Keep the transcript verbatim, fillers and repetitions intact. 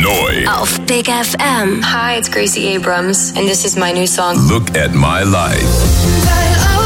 neu auf Big F M. Hi, it's Gracie Abrams and this is my new song Look at My Life. Weil